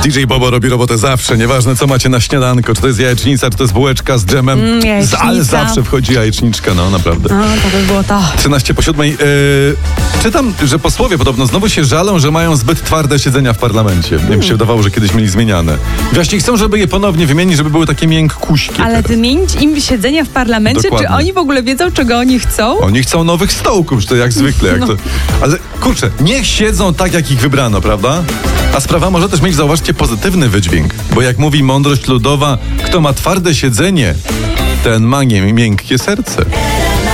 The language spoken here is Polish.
DJ Bobo robi robotę zawsze, nieważne co macie na śniadanko, czy to jest jajecznica, czy to jest bułeczka z dżemem, ale zawsze wchodzi jajeczniczka, no naprawdę. No, to by było to. 13:07. Czytam, że posłowie podobno znowu się żalą, że mają zbyt twarde siedzenia w parlamencie. Mi się wydawało, że kiedyś mieli zmieniane. Właśnie chcą, żeby je ponownie wymienić, żeby były takie miękkuśkie. Ale wymienić im siedzenia w parlamencie? Dokładnie. Czy oni w ogóle wiedzą, czego oni chcą? Oni chcą nowych stołków, to jak zwykle. To... Ale kurczę, niech siedzą tak, jak ich wybrano, prawda? A sprawa może też mieć, zauważcie, pozytywny wydźwięk. Bo jak mówi mądrość ludowa, kto ma twarde siedzenie, ten ma miękkie serce.